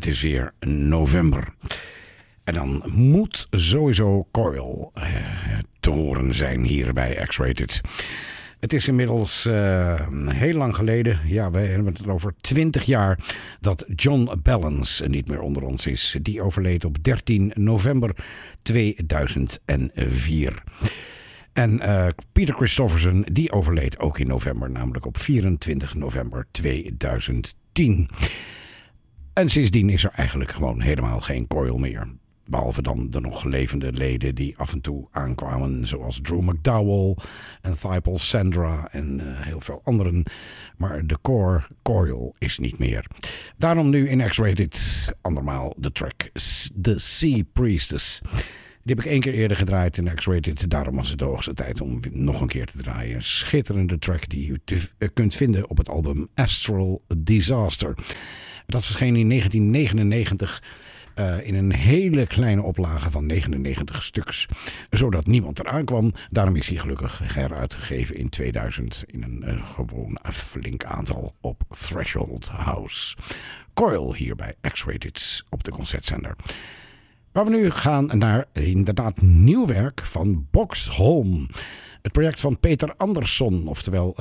is weer november. En dan moet sowieso Coil te horen zijn hier bij X-Rated. Het is inmiddels heel lang geleden, ja, we hebben het over 20 jaar, dat John Balance niet meer onder ons is. Die overleed op 13 november 2004. En Peter Christofferson, die overleed ook in november, namelijk op 24 november 2010. En sindsdien is er eigenlijk gewoon helemaal geen Coil meer. Behalve dan de nog levende leden die af en toe aankwamen, zoals Drew McDowell en Thypal Sandra en heel veel anderen. Maar de core Coil is niet meer. Daarom nu in X-Rated andermaal de track The Sea Priestess. Die heb ik 1 keer eerder gedraaid in X-Rated. Daarom was het de hoogste tijd om nog een keer te draaien. Schitterende track die u kunt vinden op het album Astral Disaster. Dat verscheen in 1999 in een hele kleine oplage van 99 stuks. Zodat niemand eraan kwam. Daarom is hij gelukkig heruitgegeven in 2000 in een gewoon flink aantal op Threshold House. Coil hier bij X-Rated op de concertzender. Waar we nu gaan naar inderdaad nieuw werk van Boxholm. Het project van Peter Andersson, oftewel